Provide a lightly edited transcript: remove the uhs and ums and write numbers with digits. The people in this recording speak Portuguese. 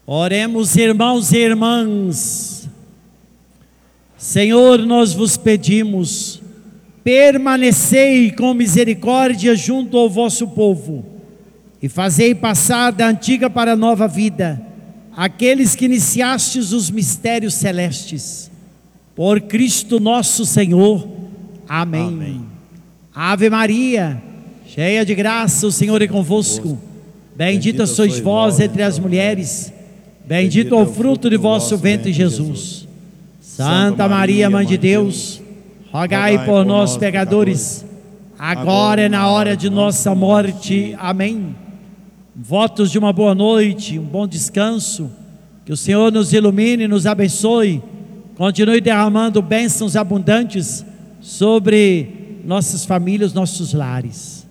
Oremos, irmãos e irmãs. Senhor, nós vos pedimos, permanecei com misericórdia junto ao vosso povo e fazei passar da antiga para a nova vida aqueles que iniciastes os mistérios celestes. Por Cristo nosso Senhor. Amém. Amém. Ave Maria, cheia de graça, o Senhor é convosco. Bendita sois vós entre as mulheres. Bendito é o fruto de vosso ventre, Jesus. Santa Maria, Mãe de Deus, rogai por nós, pecadores, agora e na hora de nossa morte. Amém. Votos de uma boa noite, um bom descanso. Que o Senhor nos ilumine, nos abençoe, continue derramando bênçãos abundantes sobre nossas famílias, nossos lares.